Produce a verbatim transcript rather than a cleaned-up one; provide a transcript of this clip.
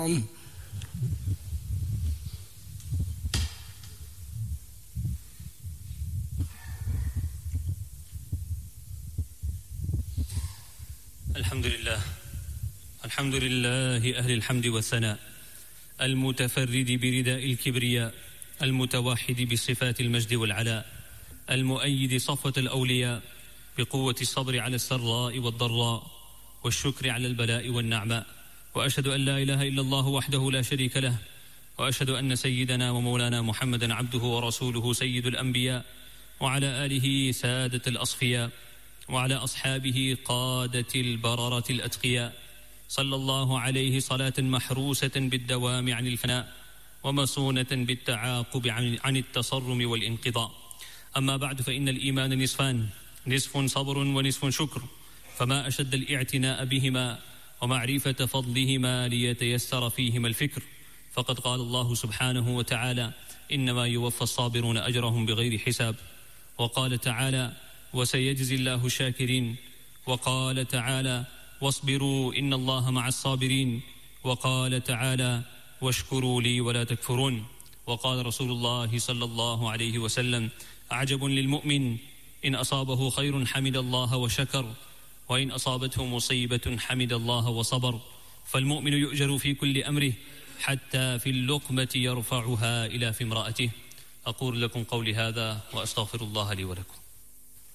الحمد لله الحمد لله أهل الحمد والثناء، المتفرد برداء الكبرياء، المتوحد بصفات المجد والعلاء، المؤيد صفوة الأولياء بقوة الصبر على السراء والضراء والشكر على البلاء والنعماء. وأشهد أن لا إله إلا الله وحده لا شريك له، وأشهد أن سيدنا ومولانا محمدا عبده ورسوله سيد الأنبياء، وعلى آله سادة الأصفياء، وعلى أصحابه قادة البررة الأتقياء، صلى الله عليه صلاة محروسة بالدوام عن الفناء ومصونة بالتعاقب عن التصرم والانقضاء. أما بعد، فإن الإيمان نصفان، نصف صبر ونصف شكر، فما أشد الاعتناء بهما ومعرفة فضلهما ليتيسر فيهما الفكر. فقد قال الله سبحانه وتعالى: إنما يوفى الصابرون أجرهم بغير حساب. وقال تعالى: وسيجزي الله الشاكرين. وقال تعالى: واصبروا إن الله مع الصابرين. وقال تعالى: واشكروا لي ولا تكفرون. وقال رسول الله صلى الله عليه وسلم: عجب للمؤمن إن أصابه خير حمد الله وشكر، وإن أصابته مصيبة حمد الله وصبر. فالمؤمن يؤجر في كل أمره حتى في اللقمة يرفعها إلى في امرأته. أقول لكم قولي هذا وأستغفر الله لي ولكم.